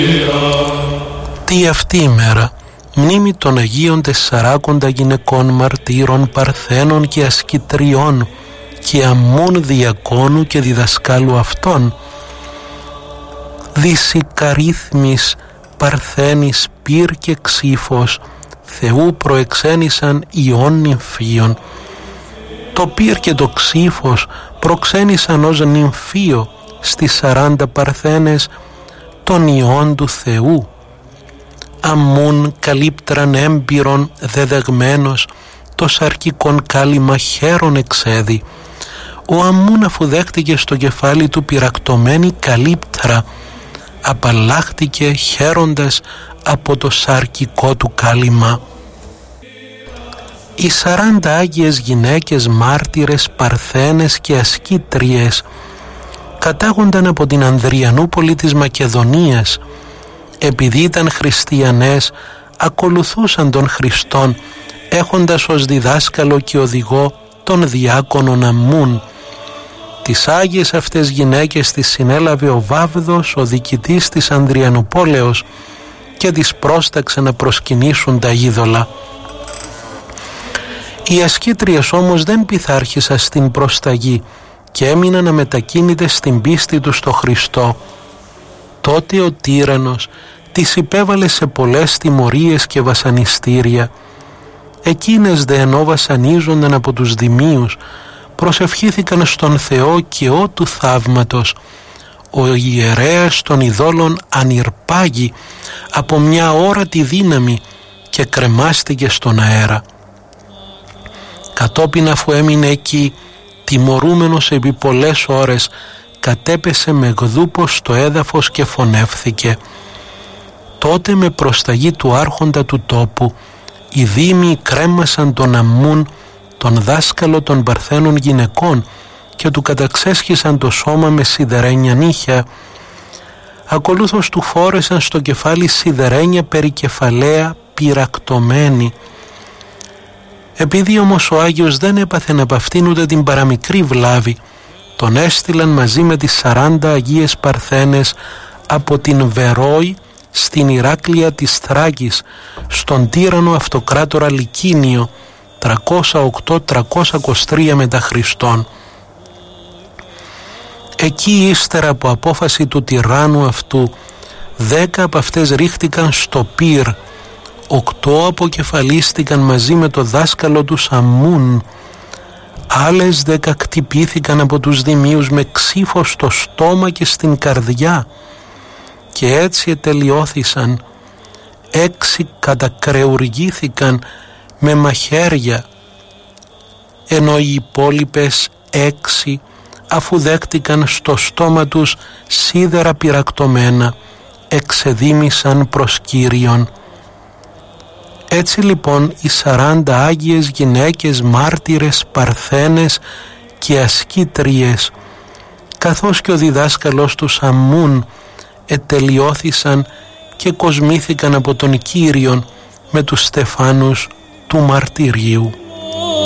Τι αυτή η μέρα, μνήμη των Αγίων Τεσσαράκοντα γυναικών μαρτύρων, παρθένων και ασκητριών και αμμών διακόνου και διδασκάλου αυτών, δυσικαρίθμης παρθένης πυρ και ξύφος, Θεού προεξένησαν ιών νυμφίων. Το πυρ και το ξύφος προξένησαν ως νυμφίο στις 40 παρθένες των ιών του Θεού. Αμμούν καλύπτραν έμπειρον δεδεγμένος, το σαρκικόν κάλυμα χέρον εξέδι. Ο Αμμούν, αφού δέχτηκε στο κεφάλι του πυρακτωμένη καλύπτρα, απαλλάχτηκε χαίροντας από το σαρκικό του κάλυμα. Οι 40 άγιες γυναίκες μάρτυρες, παρθένες και ασκήτριες κατάγονταν από την Ανδριανούπολη της Μακεδονίας. Επειδή ήταν χριστιανές, ακολουθούσαν τον Χριστόν, έχοντας ως διδάσκαλο και οδηγό τον διάκονον Αμμούν. Τις άγιες αυτές γυναίκες τις συνέλαβε ο Βάβδος, ο διοικητής της Ανδριανουπόλεως, και τις πρόσταξε να προσκυνήσουν τα είδωλα. Οι ασκήτριες όμως δεν πειθάρχησαν στην προσταγή και έμειναν αμετακίνητες στην πίστη τους στο Χριστό. Τότε ο τύραννος τις υπέβαλε σε πολλές τιμωρίες και βασανιστήρια. Εκείνες δε ενώ βασανίζονταν από τους δημίους, προσευχήθηκαν στον Θεό και ό του θαύματος. Ο ιερέας των ειδόλων ανηρπάγει από μια όρατη δύναμη και κρεμάστηκε στον αέρα. Κατόπιν, αφού έμεινε εκεί τιμωρούμενος επί πολλές ώρες, κατέπεσε με γδούπος στο έδαφος και φωνεύθηκε. Τότε με προσταγή του άρχοντα του τόπου οι δήμοι κρέμασαν τον Αμμούν, τον δάσκαλο των παρθένων γυναικών, και του καταξέσχισαν το σώμα με σιδερένια νύχια. Ακολούθως του φόρεσαν στο κεφάλι σιδερένια περικεφαλαία πυρακτωμένη. Επειδή όμως ο Άγιος δεν έπαθε να παυτήν ούτε την παραμικρή βλάβη, τον έστειλαν μαζί με τις 40 Αγίες Παρθένες από την Βερόη στην Ηράκλεια της Θράκης, στον τύραννο αυτοκράτορα Λικίνιο, 308-323 μετά Χριστόν. Εκεί, ύστερα από απόφαση του τυράννου αυτού, 10 από αυτές ρίχτηκαν στο πυρ, 8 αποκεφαλίστηκαν μαζί με το δάσκαλο του Αμμούν, άλλες 10 κτυπήθηκαν από τους δημίους με ξύφο στο στόμα και στην καρδιά, και έτσι ετελειώθησαν. 6 κατακρεουργήθηκαν με μαχαίρια, ενώ οι υπόλοιπες 6, αφού δέχτηκαν στο στόμα τους σίδερα πυρακτωμένα, εξεδίμησαν προς Κύριον. Έτσι λοιπόν οι 40 άγιες γυναίκες μάρτυρες, παρθένες και ασκήτριες, καθώς και ο διδάσκαλος τους Αμμούν, ετελειώθησαν και κοσμήθηκαν από τον Κύριον με τους στεφάνους του μαρτυρίου.